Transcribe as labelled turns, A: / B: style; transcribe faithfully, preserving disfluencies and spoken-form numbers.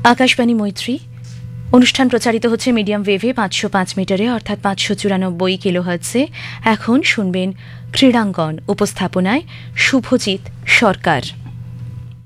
A: আকাশবাণী মৈত্রী অনুষ্ঠান প্রচারিত হচ্ছে মিডিয়াম ওয়েভে পাঁচশো পাঁচ মিটারে অর্থাৎ পাঁচশো চুরানব্বই কিলোহার্টজে। এখন শুনবেন ক্রীড়াঙ্গন, উপস্থাপনায় শুভজিৎ সরকার।